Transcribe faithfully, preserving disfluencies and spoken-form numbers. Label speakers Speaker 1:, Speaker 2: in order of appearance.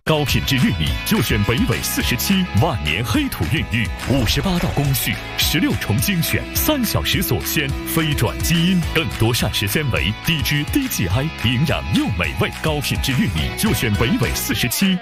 Speaker 1: 高品质玉米就选北纬四十七万年黑土孕育，五十八道工序，十六重精选，三小时锁鲜，非转基因，更多膳食纤维，低脂低 G I， 营养又美味。高品质玉米就选北纬四十七。